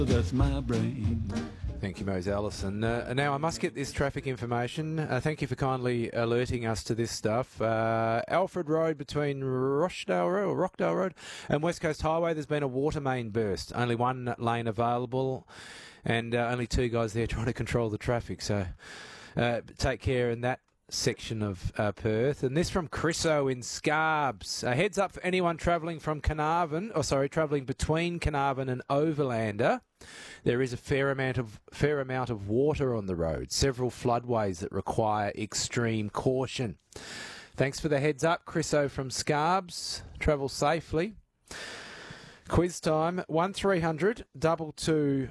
That's my brain. Thank you, Mose Allison. Now, I must get this traffic information. Thank you for kindly alerting us to this stuff. Alfred Road between Rockdale Road and West Coast Highway, there's been a water main burst. Only one lane available and only two guys there trying to control the traffic. So take care in that section of Perth. And this from Chriso in Scarbs. Heads up for anyone travelling from travelling between Carnarvon and Overlander. There is a fair amount of water on the road. Several floodways that require extreme caution. Thanks for the heads up, Chriso from Scarbs. Travel safely. Quiz time, 1300 222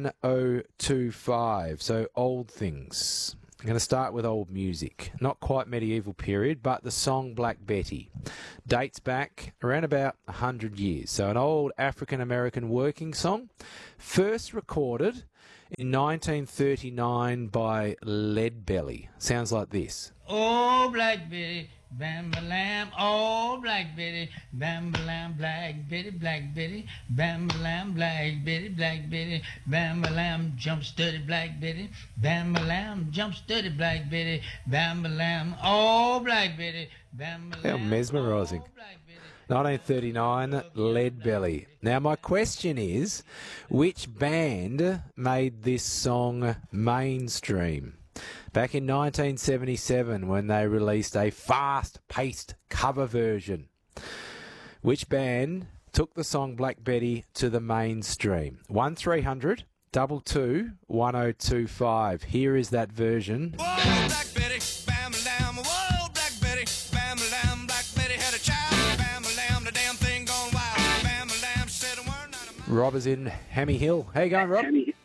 1025. So old things. I'm going to start with old music. Not quite medieval period, but the song Black Betty dates back around about 100 years. So an old African-American working song, first recorded in 1939 by Leadbelly. Sounds like this. Oh, Black Betty, bam-ba-lam, oh, Black Betty, bam-ba-lam, Black Betty, bam-ba-lam, Black Betty, bam-ba-lam, jump steady, Black Betty, bam-ba-lam, jump steady, Black Betty, bam-ba-lam, oh, Black Betty, bam-ba-lam. How mesmerising. 1939, Leadbelly. Now, my question is, which band made this song mainstream? Back in 1977, when they released a fast-paced cover version. Which band took the song Black Betty to the mainstream? 1300 222 1025. Here is that version. Whoa, Black Betty, bam-a-lam, whoa, Black Betty, bam-a-lam, Black Betty had a child, bam-a-lam, the damn thing gone wild, bam-a-lam, said a word, not a mouth. Rob is in Hammy Hill. How you going, Rob?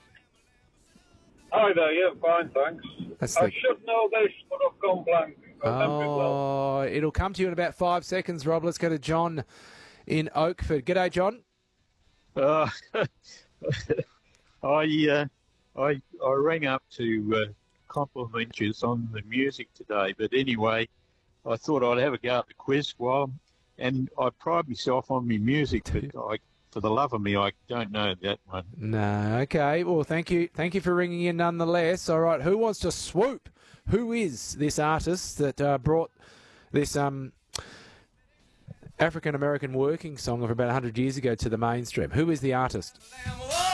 Hi there, yeah, fine, thanks. I should know this, but I've gone blank. Oh, it'll come to you in about 5 seconds, Rob. Let's go to John in Oakford. G'day, John. I rang up to compliment you on the music today, but anyway, I thought I'd have a go at the quiz and I pride myself on my music, but for the love of me, I don't know that one. No, okay. Well, thank you for ringing in nonetheless. All right, who wants to swoop? Who is this artist that brought this African-American working song of about 100 years ago to the mainstream? Who is the artist? Whoa,